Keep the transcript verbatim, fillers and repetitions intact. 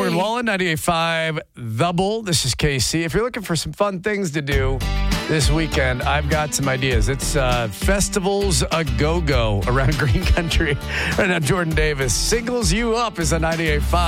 Jordan Wallen, ninety-eight point five The Bull. This is K C. If you're looking for some fun things to do this weekend, I've got some ideas. It's uh, Festivals A Go-Go around Green Country. Right now, Jordan Davis singles you up as a ninety-eight point five.